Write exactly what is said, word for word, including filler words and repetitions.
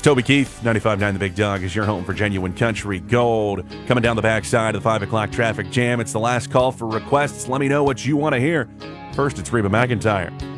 Toby Keith, ninety-five point nine The Big Dog is your home for genuine country gold. Coming down the backside of the five o'clock traffic jam, it's the last call for requests. Let me know what you want to hear. First, it's Reba McEntire.